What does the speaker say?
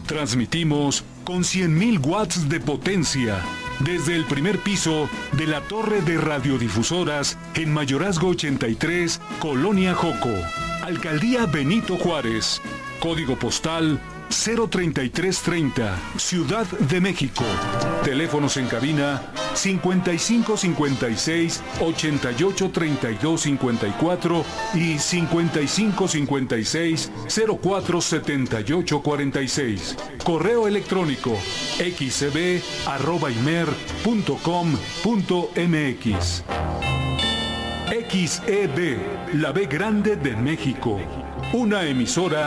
Transmitimos con 100.000 watts de potencia desde el primer piso de la torre de radiodifusoras en Mayorazgo 83, Colonia Joco, Alcaldía Benito Juárez, código postal 03330, Ciudad de México. Teléfonos en cabina 5556 88 32 54 y 5556 04 78 46. Correo electrónico xeb@imer.com.mx. XEB, la B grande de México. Una emisora